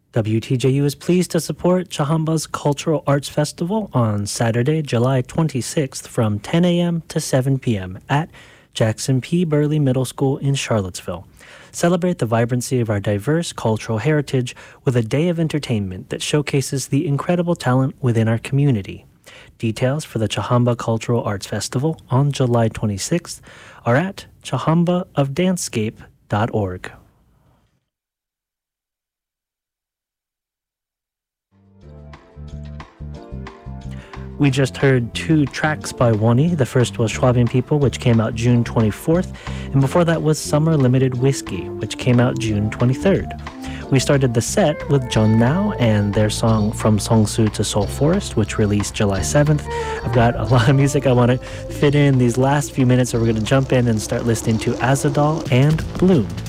WTJU is pleased to support Chahamba's Cultural Arts Festival on Saturday, July 26th from 10 a.m. to 7 p.m. at Jackson P. Burley Middle School in Charlottesville. Celebrate the vibrancy of our diverse cultural heritage with a day of entertainment that showcases the incredible talent within our community. Details for the Chahamba Cultural Arts Festival on July 26th are at chahambaofdancescape.org. We just heard two tracks by Woni. The first was Schwabian People, which came out June 24th, and before that was Summer Limited Whiskey, which came out June 23rd. We started the set with John Now and their song From Songsu to Seoul Forest, which released July 7th. I've got a lot of music I want to fit in these last few minutes, so we're going to jump in and start listening to Azadal and Bloom.